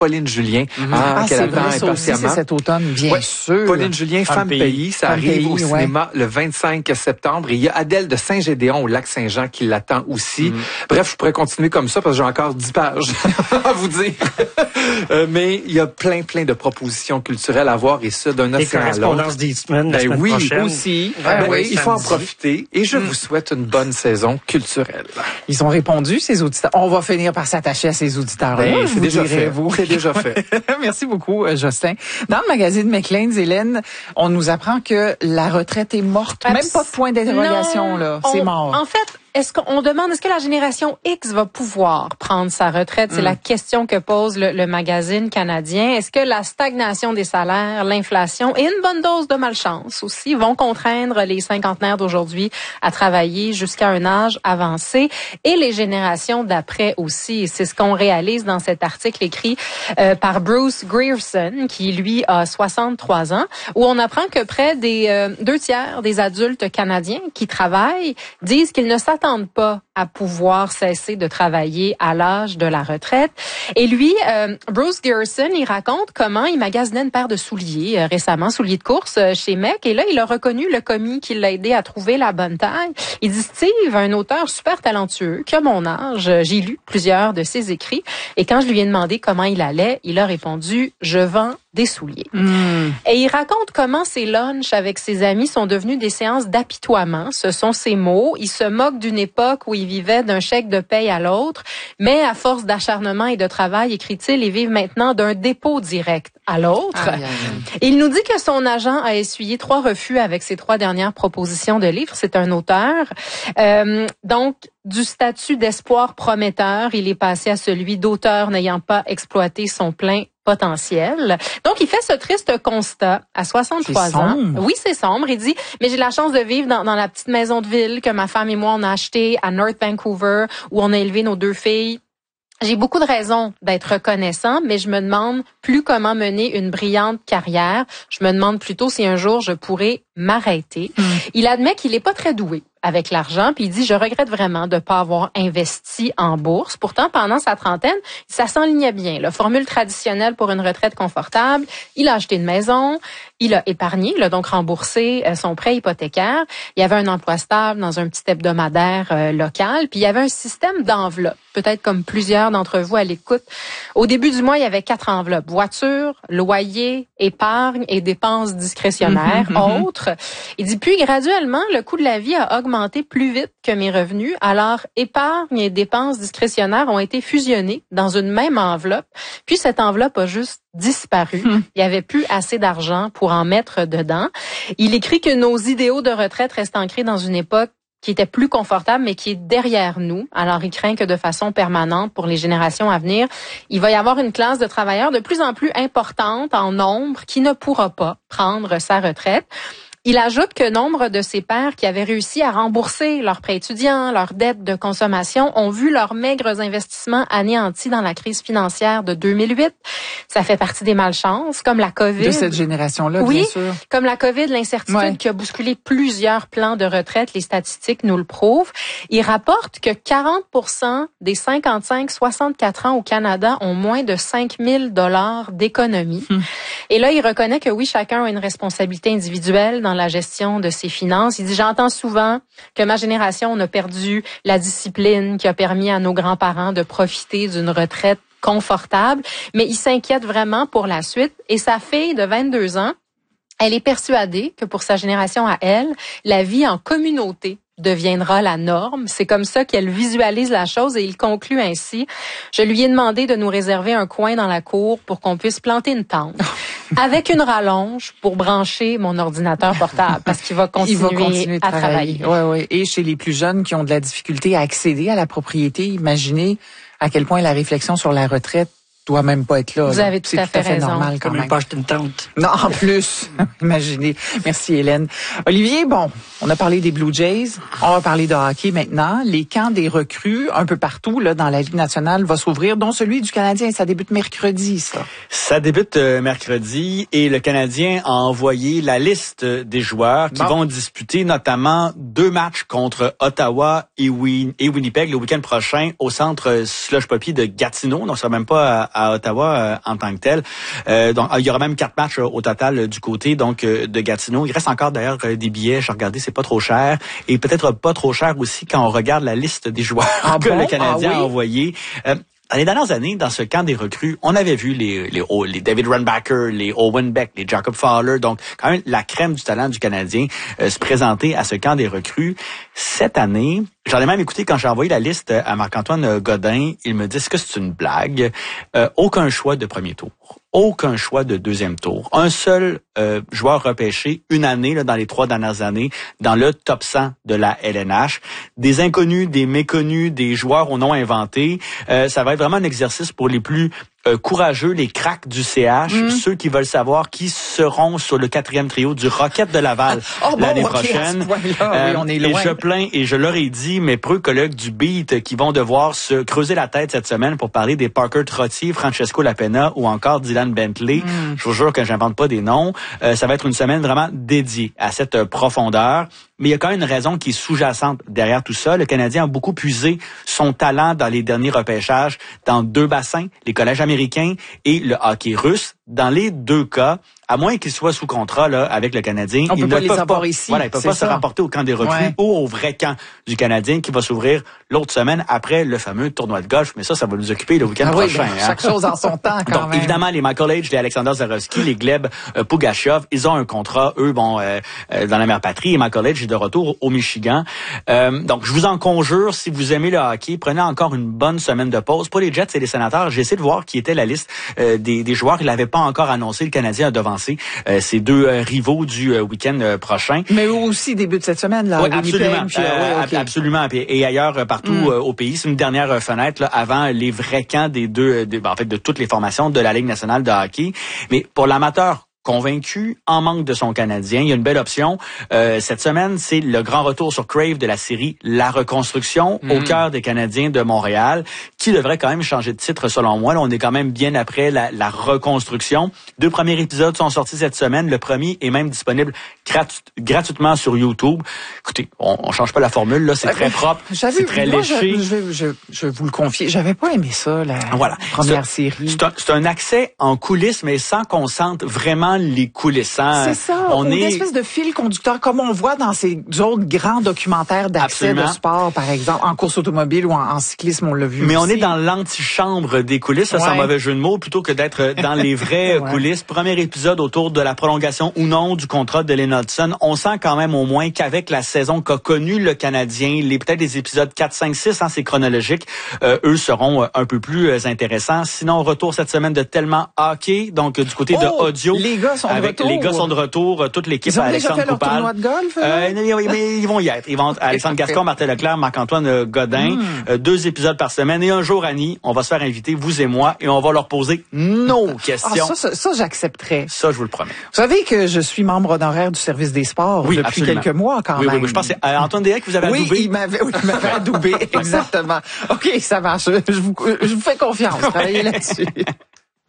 Pauline Julien, qu'elle attend impatiemment. C'est cet automne, bien sûr. Pauline Julien, Femme Pays, ça arrive au cinéma le 25 septembre. Et il y a Adèle de Saint-Gédéon au Lac-Saint-Jean qui l'attend aussi. Bref, je pourrais continuer comme ça parce que j'ai encore 10 pages à vous dire. Mais il y a plein de propositions culturelles à voir et ça d'un océan à l'autre. Correspondances d'Eastman la semaine prochaine. Aussi. Il faut en profiter et je vous souhaite une bonne saison culturelle. Ils ont répondu, ces auditeurs. On va finir par s'attacher à ces auditeurs-là. C'est déjà fait. C'est déjà fait. Merci beaucoup, Jocelyn. Dans le magazine Maclean's, Hélène, on nous apprend que la retraite est morte. Même pas de point d'interrogation, là. C'est mort. En fait, est-ce que la génération X va pouvoir prendre sa retraite? C'est la question que pose le magazine canadien. Est-ce que la stagnation des salaires, l'inflation et une bonne dose de malchance aussi vont contraindre les cinquantenaires d'aujourd'hui à travailler jusqu'à un âge avancé et les générations d'après aussi? C'est ce qu'on réalise dans cet article écrit par Bruce Grierson, qui lui a 63 ans, où on apprend que près des 2/3 des adultes canadiens qui travaillent disent qu'ils ne s'attendent pas à pouvoir cesser de travailler à l'âge de la retraite. Et lui, Bruce Grierson, il raconte comment il magasinait une paire de souliers récemment, souliers de course chez Mec. Et là, il a reconnu le commis qui l'a aidé à trouver la bonne taille. Il dit, Steve, un auteur super talentueux, qui a mon âge, j'ai lu plusieurs de ses écrits. Et quand je lui ai demandé comment il allait, il a répondu, je vends des souliers. Et il raconte comment ses lunchs avec ses amis sont devenus des séances d'apitoiement. Ce sont ses mots. Il se moque d'une époque où il vivait d'un chèque de paye à l'autre, mais à force d'acharnement et de travail, écrit-il, il vit maintenant d'un dépôt direct à l'autre. Il nous dit que son agent a essuyé 3 refus avec ses 3 dernières propositions de livres. C'est un auteur. Donc, du statut d'espoir prometteur, il est passé à celui d'auteur n'ayant pas exploité son plein potentiel. Donc, il fait ce triste constat à 63 ans. Oui, c'est sombre. Il dit, mais j'ai la chance de vivre dans la petite maison de ville que ma femme et moi, on a achetée à North Vancouver, où on a élevé nos 2 filles. J'ai beaucoup de raisons d'être reconnaissant, mais je me demande plus comment mener une brillante carrière. Je me demande plutôt si un jour je pourrais m'arrêter. Il admet qu'il est pas très doué avec l'argent, puis il dit, je regrette vraiment de pas avoir investi en bourse. Pourtant, pendant sa trentaine, ça s'enlignait bien. La formule traditionnelle pour une retraite confortable, il a acheté une maison, il a épargné, il a donc remboursé son prêt hypothécaire. Il y avait un emploi stable dans un petit hebdomadaire local, puis il y avait un système d'enveloppes, peut-être comme plusieurs d'entre vous à l'écoute. Au début du mois, il y avait 4 enveloppes, voiture, loyer, épargne et dépenses discrétionnaires, autres. Il dit, puis graduellement, le coût de la vie a augmenté plus vite que mes revenus. Alors, épargne et dépenses discrétionnaires ont été fusionnés dans une même enveloppe. Puis cette enveloppe a juste disparu. Il n'y avait plus assez d'argent pour en mettre dedans. Il écrit que nos idéaux de retraite restent ancrés dans une époque qui était plus confortable, mais qui est derrière nous. Alors, il craint que de façon permanente, pour les générations à venir, il va y avoir une classe de travailleurs de plus en plus importante en nombre qui ne pourra pas prendre sa retraite. Il ajoute que nombre de ses pairs qui avaient réussi à rembourser leurs prêts étudiants, leurs dettes de consommation, ont vu leurs maigres investissements anéantis dans la crise financière de 2008. Ça fait partie des malchances, comme la COVID. De cette génération-là, bien sûr. Oui, comme la COVID, l'incertitude qui a bousculé plusieurs plans de retraite. Les statistiques nous le prouvent. Il rapporte que 40% des 55-64 ans au Canada ont moins de 5 000 $ d'économie. Et là, il reconnaît que oui, chacun a une responsabilité individuelle dans la gestion de ses finances. Il dit, j'entends souvent que ma génération, on a perdu la discipline qui a permis à nos grands-parents de profiter d'une retraite confortable, mais il s'inquiète vraiment pour la suite. Et sa fille de 22 ans, elle est persuadée que pour sa génération à elle, la vie en communauté deviendra la norme. C'est comme ça qu'elle visualise la chose et il conclut ainsi. Je lui ai demandé de nous réserver un coin dans la cour pour qu'on puisse planter une tente avec une rallonge pour brancher mon ordinateur portable parce qu'il va continuer à travailler. Oui. Et chez les plus jeunes qui ont de la difficulté à accéder à la propriété, imaginez à quel point la réflexion sur la retraite doit même pas être là. Vous avez tout à fait raison. Normal quand même. Pas acheter une tente. Non, en plus. Imaginez. Merci Hélène. Olivier, bon, on a parlé des Blue Jays. On va parler de hockey maintenant. Les camps des recrues, un peu partout, là, dans la Ligue nationale, va s'ouvrir, dont celui du Canadien. Ça débute mercredi, ça. Ça débute mercredi et le Canadien a envoyé la liste des joueurs qui vont disputer notamment 2 matchs contre Ottawa et Winnipeg le week-end prochain au centre Slush Poppy de Gatineau. Donc, ça sera même pas à à Ottawa en tant que tel. Donc, il y aura même 4 matchs au total du côté donc de Gatineau. Il reste encore d'ailleurs des billets. J'ai regardé, c'est pas trop cher et peut-être pas trop cher aussi quand on regarde la liste des joueurs que le Canadien a envoyés. Dans les dernières années, dans ce camp des recrues, on avait vu les David Runbacker, les Owen Beck, les Jacob Fowler, donc quand même la crème du talent du Canadien se présenter à ce camp des recrues. Cette année, j'en ai même écouté quand j'ai envoyé la liste à Marc-Antoine Godin, il me dit, est-ce que c'est une blague? Aucun choix de premier tour. Aucun choix de deuxième tour. Un seul joueur repêché une année là, dans les 3 dernières années dans le top 100 de la LNH. Des inconnus, des méconnus, des joueurs au nom inventé. Ça va être vraiment un exercice pour les plus courageux, les cracks du CH, ceux qui veulent savoir qui seront sur le 4e trio du Rocket de Laval l'année prochaine. Oui, on est loin. Et je plains, et je leur ai dit, mes preux collègues du Beat qui vont devoir se creuser la tête cette semaine pour parler des Parker Trottier, Francesco Lapena ou encore Dylan Bentley. Je vous jure que j'invente pas des noms. Ça va être une semaine vraiment dédiée à cette profondeur. Mais il y a quand même une raison qui est sous-jacente derrière tout ça. Le Canadien a beaucoup puisé son talent dans les derniers repêchages dans 2 bassins, les collèges américains et le hockey russe. Dans les 2 cas, à moins qu'ils soient sous contrat là avec le Canadien, ils ne peuvent pas ici. Voilà, ils peuvent pas se rapporter au camp des recrues ou au vrai camp du Canadien qui va s'ouvrir l'autre semaine après le fameux tournoi de golf. Mais ça va nous occuper le week-end prochain. Chaque chose en son temps quand même. Évidemment, les Michael H, les Alexander Zarovski, les Gleb Pugachov, ils ont un contrat, eux, dans la mère patrie. Et Michael H est de retour au Michigan. Donc, je vous en conjure, si vous aimez le hockey, prenez encore une bonne semaine de pause. Pour les Jets et les Sénateurs, j'ai essayé de voir qui était la liste des joueurs. Il n'avait pas encore annoncé. Le Canadien a devancé ces 2 rivaux du week-end prochain. Mais aussi début de cette semaine, là. Oui, absolument. Absolument. Et ailleurs, partout au pays. C'est une dernière fenêtre là, avant les vrais camps de toutes les formations de la Ligue nationale de hockey. Mais pour l'amateur convaincu, en manque de son Canadien, il y a une belle option. Cette semaine, c'est le grand retour sur Crave de la série La Reconstruction au cœur des Canadiens de Montréal, qui devrait quand même changer de titre selon moi. Là, on est quand même bien après la reconstruction. 2 premiers épisodes sont sortis cette semaine. Le premier est même disponible gratuitement sur YouTube. Écoutez, on change pas la formule, là, c'est très propre, c'est très léché. Je vous le confie, j'avais pas aimé ça, la première série. C'est un accès en coulisses, mais sans qu'on sente vraiment les coulisses. C'est ça, une espèce de fil conducteur, comme on voit dans ces autres grands documentaires d'accès de sport, par exemple, en course automobile ou en cyclisme, on l'a vu. Mais aussi. On est dans l'antichambre des coulisses, ça c'est un mauvais jeu de mots, plutôt que d'être dans les vraies coulisses. Premier épisode autour de la prolongation ou non du contrat de Lynn Hudson. On sent quand même au moins qu'avec la saison qu'a connue le Canadien, peut-être les épisodes 4, 5, 6, c'est chronologique, eux seront un peu plus intéressants. Sinon, retour cette semaine de Tellement Hockey, donc du côté de audio. Les gars sont de retour. Les gars sont de retour, toute l'équipe à Alexandre Coupal. Ils ont déjà fait leur tournoi de golf? Mais ils vont y être. Alexandre Gascon, Martin Leclerc, Marc-Antoine Godin, 2 épisodes par semaine. Et un jour, Annie, on va se faire inviter, vous et moi, et on va leur poser nos questions. Ça, j'accepterais. Ça, je vous le promets. Vous savez que je suis membre honoraire du service des sports depuis quelques mois quand même. Oui, je pense que c'est Antoine Deshaies que vous avez adoubé. Oui, il m'avait adoubé, exactement. OK, ça marche. Je vous fais confiance. Travaillez là-dessus.